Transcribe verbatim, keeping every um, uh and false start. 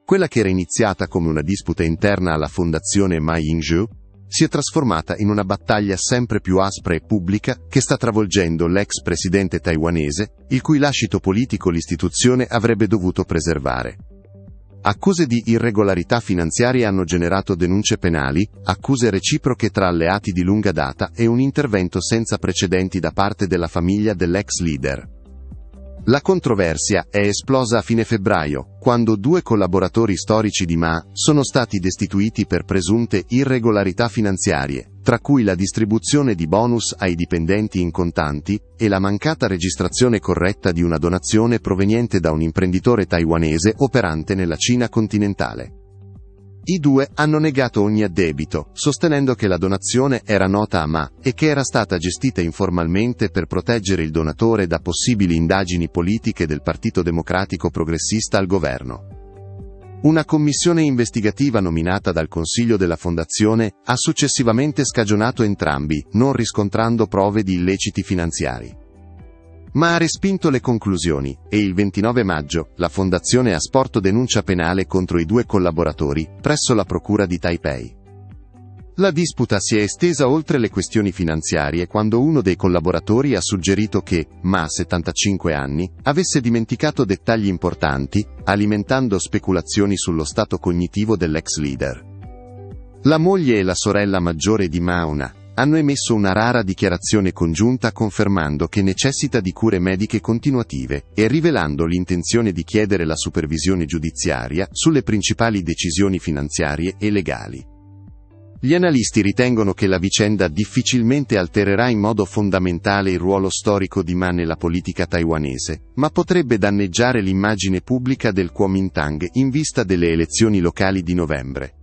Quella che era iniziata come una disputa interna alla fondazione Ma Ying-jeou si è trasformata in una battaglia sempre più aspra e pubblica che sta travolgendo l'ex presidente taiwanese, il cui lascito politico l'istituzione avrebbe dovuto preservare. Accuse di irregolarità finanziarie hanno generato denunce penali, accuse reciproche tra alleati di lunga data e un intervento senza precedenti da parte della famiglia dell'ex leader. La controversia è esplosa a fine febbraio, quando due collaboratori storici di Ma sono stati destituiti per presunte irregolarità finanziarie, tra cui la distribuzione di bonus ai dipendenti in contanti e la mancata registrazione corretta di una donazione proveniente da un imprenditore taiwanese operante nella Cina continentale. I due hanno negato ogni addebito, sostenendo che la donazione era nota a Ma e che era stata gestita informalmente per proteggere il donatore da possibili indagini politiche del Partito Democratico Progressista al governo. Una commissione investigativa nominata dal Consiglio della Fondazione ha successivamente scagionato entrambi, non riscontrando prove di illeciti finanziari. Ma ha respinto le conclusioni, e il ventinove maggio, la Fondazione ha sporto denuncia penale contro i due collaboratori, presso la Procura di Taipei. La disputa si è estesa oltre le questioni finanziarie quando uno dei collaboratori ha suggerito che Ma, settantacinque anni, avesse dimenticato dettagli importanti, alimentando speculazioni sullo stato cognitivo dell'ex leader. La moglie e la sorella maggiore di Ma Una hanno emesso una rara dichiarazione congiunta confermando che necessita di cure mediche continuative e rivelando l'intenzione di chiedere la supervisione giudiziaria sulle principali decisioni finanziarie e legali. Gli analisti ritengono che la vicenda difficilmente altererà in modo fondamentale il ruolo storico di Ma nella politica taiwanese, ma potrebbe danneggiare l'immagine pubblica del Kuomintang in vista delle elezioni locali di novembre.